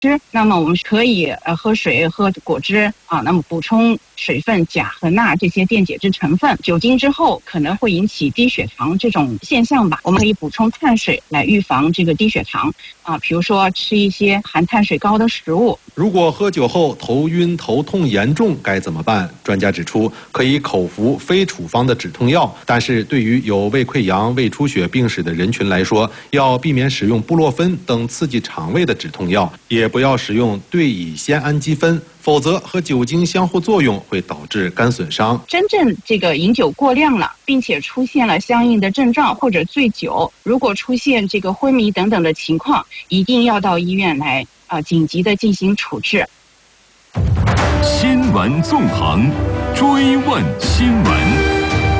那么我们可以喝水、喝果汁啊，那么补充水分、钾和钠这些电解质成分。酒精之后可能会引起低血糖这种现象吧，我们可以补充碳水来预防这个低血糖啊，比如说吃一些含碳水高的食物。 如果喝酒后头晕、头痛严重该怎么办？专家指出，可以口服非处方的止痛药，但是对于有胃溃疡、胃出血病史的人群来说，要避免使用布洛芬等刺激肠胃的止痛药，也不要使用对乙酰氨基酚，否则和酒精相互作用会导致肝损伤。 真正这个饮酒过量了，并且出现了相应的症状或者醉酒，如果出现这个昏迷等等的情况，一定要到医院来紧急的进行处置。 新闻纵横，追问新闻。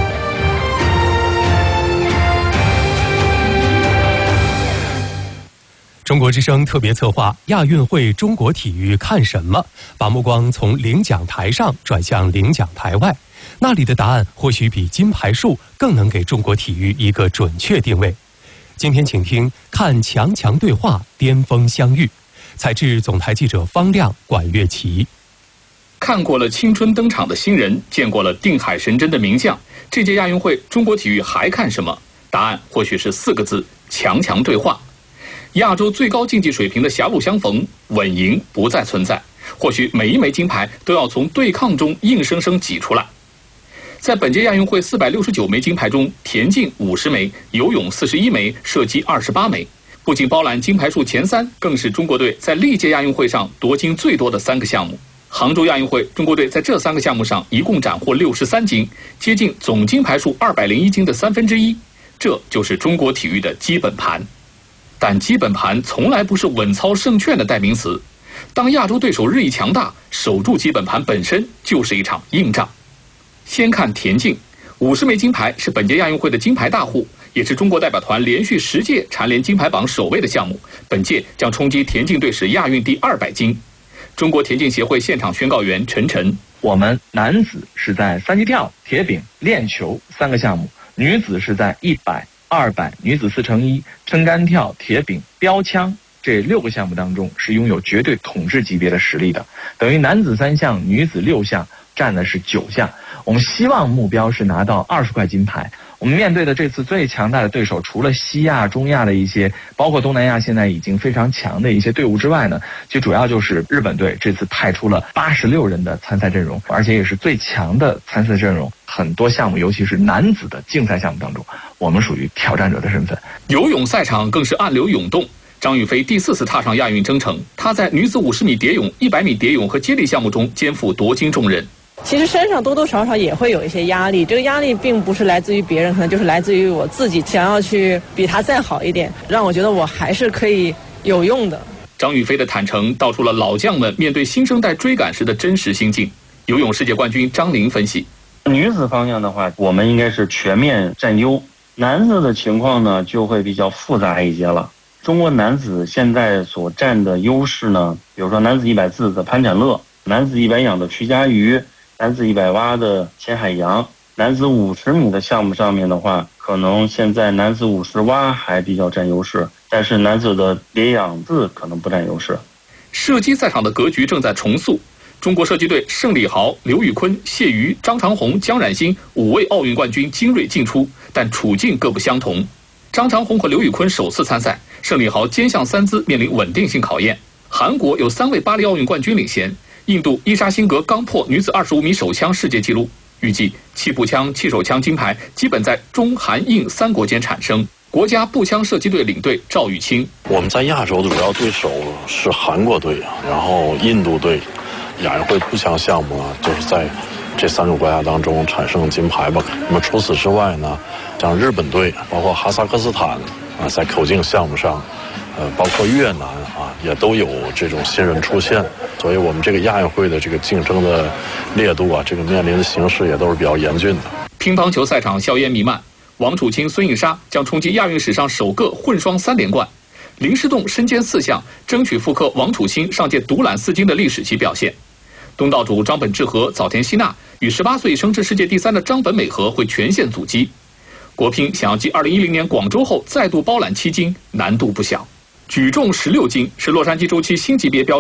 中国之声特别策划亚运会中国体育看什么？把目光从领奖台上转向领奖台外，那里的答案或许比金牌数更能给中国体育一个准确定位。今天请听看强强对话，巅峰相遇。采制总台记者方亮、管乐琪。 看过了青春登场的新人，见过了定海神针的名将，这届亚运会中国体育还看什么？答案或许是4个字：强强对话。亚洲最高竞技水平的狭路相逢，稳赢不再存在。或许每一枚金牌都要从对抗中硬生生挤出来。在本届亚运会469枚金牌中，田径50枚，游泳41枚，射击28枚。不仅包揽金牌数前3，更是中国队在历届亚运会上夺金最多的3个项目。杭州亚运会，中国队在这3个项目上一共斩获63金，接近总金牌数201金的1/3。这就是中国体育的基本盘。但基本盘从来不是稳操胜券的代名词。当亚洲对手日益强大，守住基本盘本身就是一场硬仗。先看田径，50枚金牌是本届亚运会的金牌大户，也是中国代表团连续10届蝉联金牌榜首位的项目，本届将冲击田径队史亚运第200金。中国田径协会现场宣告员陈晨： 我们男子是在3级跳、铁饼、链球3个项目，女子是在100、200、女子4×1、撑杆跳、铁饼、标枪这6个项目当中是拥有绝对统治级别的实力的，等于男子3项，女子6项，占的是9项。我们希望目标是拿到20块金牌。我们面对的这次最强大的对手，除了西亚、中亚的一些，包括东南亚现在已经非常强的一些队伍之外呢，其实主要就是日本队这次派出了86人的参赛阵容，而且也是最强的参赛阵容。很多项目，尤其是男子的竞赛项目当中，我们属于挑战者的身份。 游泳赛场更是暗流涌动。张雨霏第4次踏上亚运征程，她在女子50米蝶泳、100米蝶泳和接力项目中肩负夺金重任。 其实身上多多少少也会有一些压力，这个压力并不是来自于别人，可能就是来自于我自己，想要去比他再好一点，让我觉得我还是可以有用的。 张雨霏的坦诚道出了老将们面对新生代追赶时的真实心境。游泳世界冠军张宁分析： 女子方向的话，我们应该是全面占优，男子的情况呢就会比较复杂一些了。中国男子现在所占的优势呢，比如说男子100自的潘展乐，男子100仰的曲家瑜，男子100蛙的钱海洋，男子50米的项目上面的话，可能现在男子50蛙还比较占优势，但是男子的蝶仰自可能不占优势。 射击赛场的格局正在重塑，中国射击队盛礼豪、刘宇坤、谢瑜、张长虹、姜冉星5位奥运冠军精锐进出，但处境各不相同。张长虹和刘宇坤首次参赛，盛礼豪肩项3姿面临稳定性考验。韩国有3位巴黎奥运冠军领衔，印度伊莎辛格刚破女子25米手枪世界纪录。预计气步枪、气手枪金牌基本在中韩印3国间产生。国家步枪射击队领队赵玉清： 我们在亚洲的主要对手是韩国队，然后印度队。亚运会步枪项目呢，就是在这3个国家当中产生金牌吧。那么除此之外呢，像日本队，包括哈萨克斯坦啊，在口径项目上，包括越南啊，也都有这种新人出现。所以我们这个亚运会的这个竞争的烈度啊，这个面临的形势也都是比较严峻的。 乒乓球赛场硝烟弥漫，王楚钦、孙颖莎将冲击亚运史上首个混双3连冠。林诗栋身兼4项，争取复刻王楚钦上届独揽4金的历史级表现。东道主张本智和、早田希娜与18岁升至世界第3的张本美和会全线阻击。国乒想要继2010年广州后再度包揽7金，难度不小。 举重16斤，是洛杉矶周期新级别标